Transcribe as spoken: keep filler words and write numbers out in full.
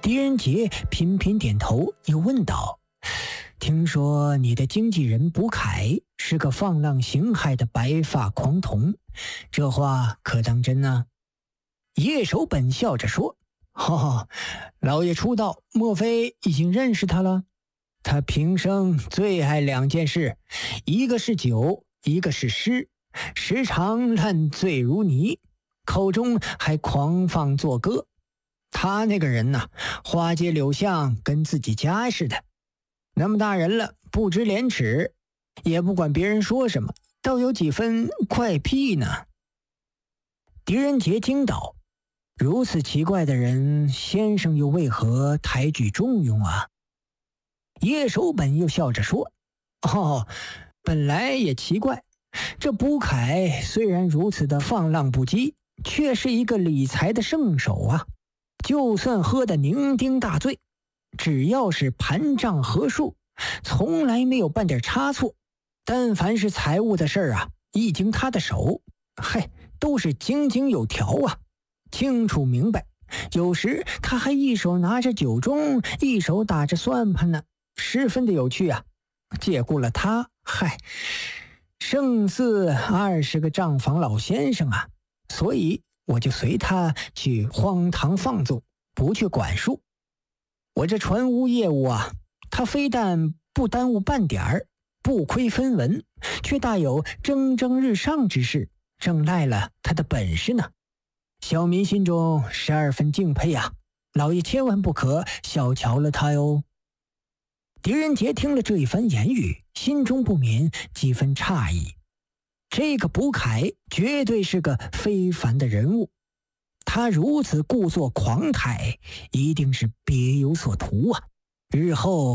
狄仁杰频频点头，又问道：听说你的经纪人卜凯是个放浪形骸的白发狂童，这话可当真呢？叶守本笑着说：哈哈，老爷出道，莫非已经认识他了？他平生最爱两件事，一个是酒，一个是诗，时常烂醉如泥，口中还狂放作歌。他那个人呐、啊，花街柳巷跟自己家似的，那么大人了，不知廉耻，也不管别人说什么，倒有几分怪癖呢。狄仁杰惊道：如此奇怪的人，先生又为何抬举重用啊？叶守本又笑着说：哦，本来也奇怪，这卜凯虽然如此的放浪不羁，却是一个理财的圣手啊。就算喝得酩酊大醉，只要是盘账合数，从来没有半点差错。但凡是财务的事儿啊，一经他的手，嗨，都是井井有条啊，清楚明白。有时他还一手拿着酒盅，一手打着算盘呢，十分的有趣啊。借雇了他，嗨，胜似二十个账房老先生啊。所以我就随他去荒唐放纵，不去管束。我这船屋业务啊，他非但不耽误半点儿，不亏分文，却大有蒸蒸日上之势，正赖了他的本事呢。小民心中十二分敬佩啊，老爷千万不可小瞧了他哟。狄仁杰听了这一番言语，心中不免几分诧异。这个卜凯绝对是个非凡的人物，他如此故作狂态，一定是别有所图啊。日后